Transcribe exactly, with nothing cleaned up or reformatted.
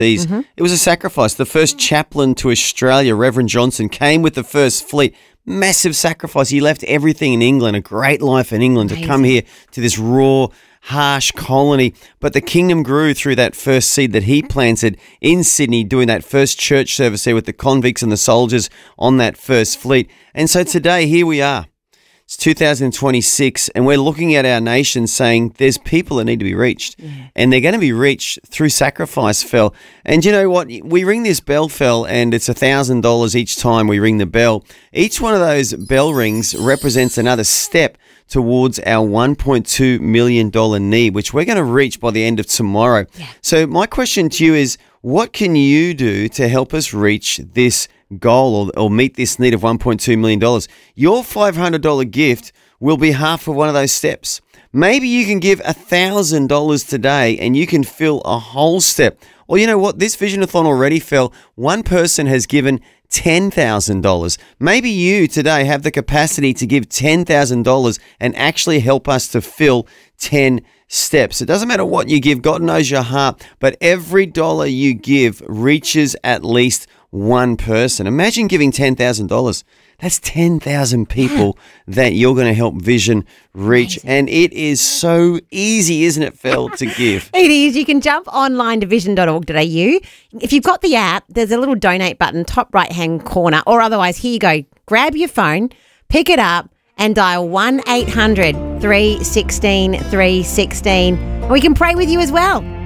Mm-hmm. It was a sacrifice. The first chaplain to Australia, Reverend Johnson, came with the first fleet. Massive sacrifice. He left everything in England, a great life in England, Amazing. to come here to this raw, harsh colony. But the kingdom grew through that first seed that he planted in Sydney, doing that first church service there with the convicts and the soldiers on that first fleet. And so today, here we are. It's two thousand twenty-six, and we're looking at our nation saying there's people that need to be reached, yeah. and they're going to be reached through sacrifice, Phil. And you know what? We ring this bell, Phil, and it's one thousand dollars each time we ring the bell. Each one of those bell rings represents another step towards our one point two million dollars need, which we're going to reach by the end of tomorrow. Yeah. So my question to you is, what can you do to help us reach this goal or, or meet this need of one point two million dollars? Your five hundred dollars gift will be half of one of those steps. Maybe you can give one thousand dollars today and you can fill a whole step. Or you know what? This Vision-a-thon already fell. One person has given ten thousand dollars. Maybe you today have the capacity to give ten thousand dollars and actually help us to fill ten steps. It doesn't matter what you give. God knows your heart. But every dollar you give reaches at least one person. Imagine giving ten thousand dollars. That's ten thousand people that you're going to help Vision reach. Amazing. And it is so easy, isn't it, Phil, to give? It is. You can jump online to vision dot org dot a u. If you've got the app, there's a little donate button, top right-hand corner. Or otherwise, here you go. Grab your phone, pick it up, and dial one eight hundred three one six three one six. And we can pray with you as well.